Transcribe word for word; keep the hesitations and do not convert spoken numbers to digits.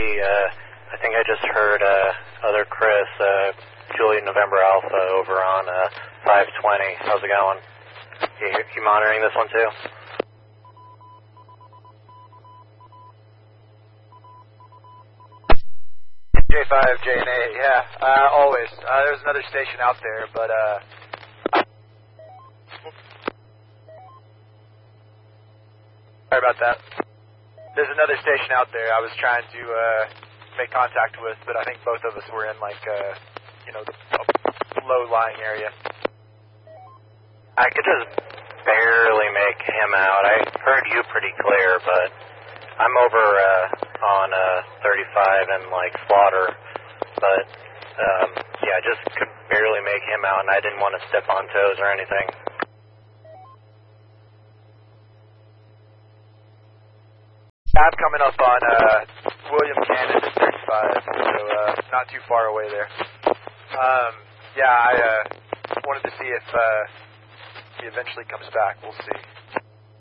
uh, I think I just heard uh, other Chris, uh, Juliet November Alpha over on uh, five twenty. How's it going? You, you monitoring this one too? J five, J and A, yeah, uh, always. Uh, there's another station out there, but, uh... Sorry about that. There's another station out there I was trying to, uh, make contact with, but I think both of us were in, like, uh, you know, the low-lying area. I could just barely make him out. I heard you pretty clear, but I'm over, uh, on, uh, thirty-five and, like, Slaughter, but, um, yeah, I just could barely make him out, and I didn't want to step on toes or anything. I'm coming up on, uh, William Cannon at thirty-five, so, uh, not too far away there. Um, yeah, I, uh, wanted to see if, uh, he eventually comes back. We'll see.